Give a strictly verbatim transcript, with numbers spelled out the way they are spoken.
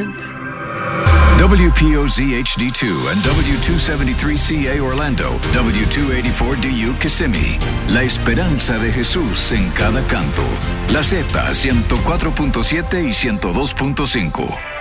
noventa. W P O Z H D two and W two seventy-three C A Orlando, W two eighty-four D U Kissimmee. La esperanza de Jesús en cada canto. La Z ciento cuatro punto siete y ciento dos punto cinco.